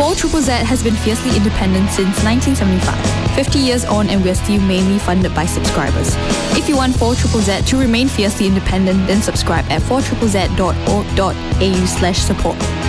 4ZZZ has been fiercely independent since 1975. 50 years on and we're still mainly funded by subscribers. If you want 4ZZZ to remain fiercely independent, then subscribe at 4ZZZ.org.au/support.